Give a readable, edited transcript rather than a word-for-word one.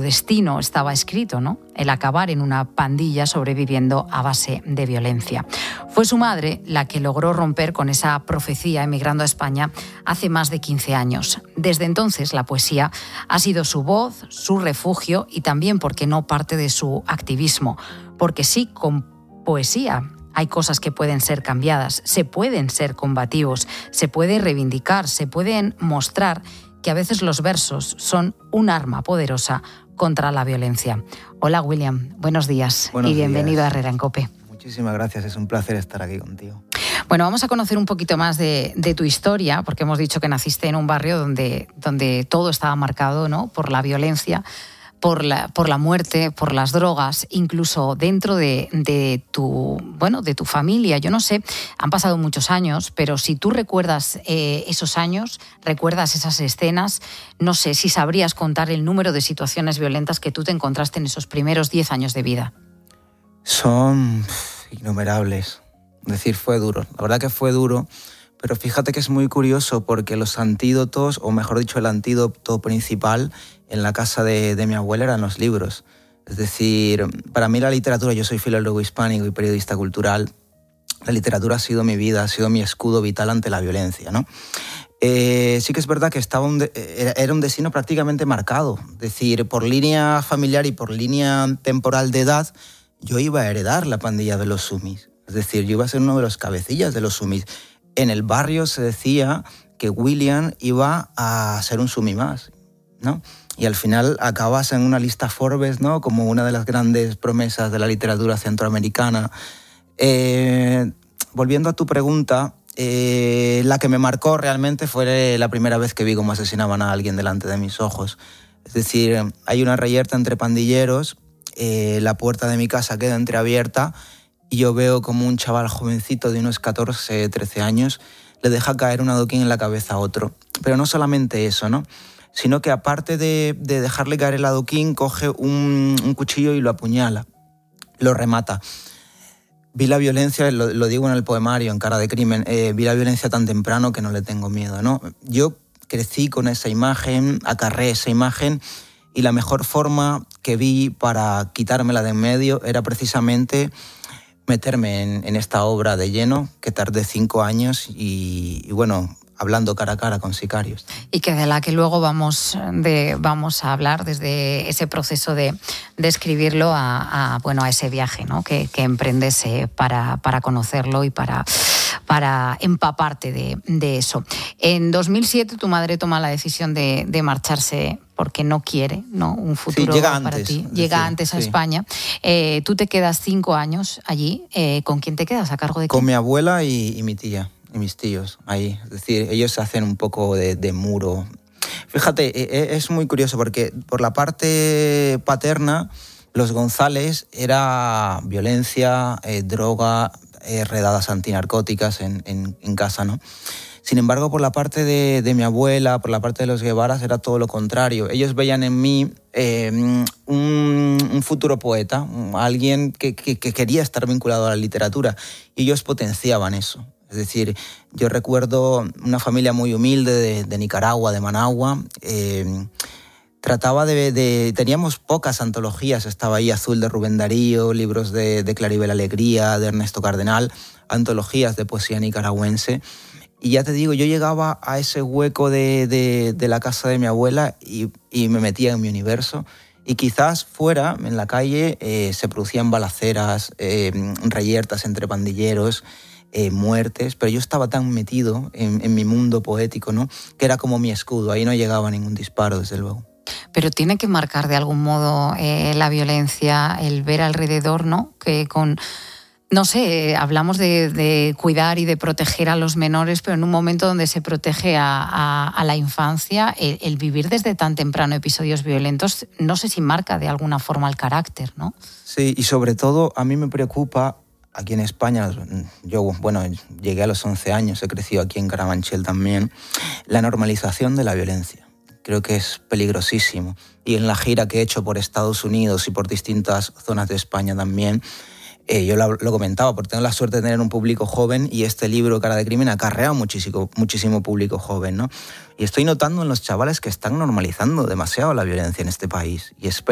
destino estaba escrito, ¿no? El acabar en una pandilla sobreviviendo a base de violencia. Fue su madre la que logró romper con esa profecía emigrando a España hace más de 15 años. Desde entonces la poesía ha sido su voz, su refugio y también, ¿por qué no?, parte de su activismo. Porque sí, con poesía hay cosas que pueden ser cambiadas, se pueden ser combativos, se puede reivindicar, se pueden mostrar que a veces los versos son un arma poderosa contra la violencia. Hola William, buenos días y bienvenido a Herrera en COPE. Muchísimas gracias, es un placer estar aquí contigo. Bueno, vamos a conocer un poquito más de tu historia, porque hemos dicho que naciste en un barrio donde todo estaba marcado, ¿no?, por la violencia, por la muerte, por las drogas, incluso dentro de tu familia. Yo no sé, han pasado muchos años, pero si tú recuerdas esos años, recuerdas esas escenas, no sé si sabrías contar el número de situaciones violentas que tú te encontraste en esos primeros 10 años de vida. Son innumerables. Es decir, fue duro. La verdad que fue duro, pero fíjate que es muy curioso porque los antídotos, o mejor dicho, el antídoto principal en la casa de mi abuela eran los libros. Es decir, para mí la literatura, yo soy filólogo hispánico y periodista cultural, la literatura ha sido mi vida, ha sido mi escudo vital ante la violencia, ¿no? Sí que es verdad que era un destino prácticamente marcado. Es decir, por línea familiar y por línea temporal de edad, yo iba a heredar la pandilla de los Sumis. Es decir, yo iba a ser uno de los cabecillas de los Sumis. En el barrio se decía que William iba a ser un Sumi más, ¿no? Y al final acabas en una lista Forbes, ¿no?, como una de las grandes promesas de la literatura centroamericana. Volviendo a tu pregunta, la que me marcó realmente fue la primera vez que vi cómo asesinaban a alguien delante de mis ojos. Es decir, hay una reyerta entre pandilleros, la puerta de mi casa queda entreabierta y yo veo como un chaval jovencito de unos 14, 13 años le deja caer un adoquín en la cabeza a otro. Pero no solamente eso, ¿no?, sino que aparte de dejarle caer el adoquín, coge un cuchillo y lo apuñala, lo remata. Vi la violencia, lo digo en el poemario, en Cara de Crimen, vi la violencia tan temprano que no le tengo miedo, ¿no? Yo crecí con esa imagen, acarreé esa imagen, y la mejor forma que vi para quitármela de en medio era precisamente meterme en esta obra de lleno, que tardé 5 años y bueno, hablando cara a cara con sicarios. Y que de la que luego vamos a hablar desde ese proceso de escribirlo a ese viaje, ¿no?, que emprendes para conocerlo y para empaparte de eso. En 2007 tu madre toma la decisión de marcharse porque no quiere, ¿no?, un futuro para ti. Llega antes a España. Tú te quedas 5 años allí. ¿Con quién te quedas? ¿A cargo de quién? Con mi abuela y mi tía. Y mis tíos ahí, es decir, ellos hacen un poco de muro. Fíjate, es muy curioso porque por la parte paterna, los González era violencia, droga, redadas antinarcóticas en casa, ¿no? Sin embargo, por la parte de mi abuela, por la parte de los Guevaras, era todo lo contrario. Ellos veían en mí un futuro poeta, alguien que quería estar vinculado a la literatura, y ellos potenciaban eso. Es decir, yo recuerdo una familia muy humilde de Nicaragua, de Managua. Teníamos pocas antologías. Estaba ahí Azul de Rubén Darío, libros de Claribel Alegría, de Ernesto Cardenal, antologías de poesía nicaragüense. Y ya te digo, yo llegaba a ese hueco de la casa de mi abuela y me metía en mi universo. Y quizás fuera, en la calle, se producían balaceras, reyertas entre pandilleros, muertes, pero yo estaba tan metido en mi mundo poético, ¿no?, que era como mi escudo, ahí no llegaba ningún disparo, desde luego. Pero tiene que marcar de algún modo la violencia, el ver alrededor, ¿no?, que con... No sé, hablamos de cuidar y de proteger a los menores, pero en un momento donde se protege a la infancia, el vivir desde tan temprano episodios violentos, no sé si marca de alguna forma el carácter, ¿no? Sí, y sobre todo a mí me preocupa. Aquí en España, yo llegué a los 11 años, he crecido aquí en Carabanchel también, la normalización de la violencia. Creo que es peligrosísimo. Y en la gira que he hecho por Estados Unidos y por distintas zonas de España también, yo lo comentaba, porque tengo la suerte de tener un público joven y este libro, Cara de Crimen, acarrea muchísimo público joven, ¿no? Y estoy notando en los chavales que están normalizando demasiado la violencia en este país. Y es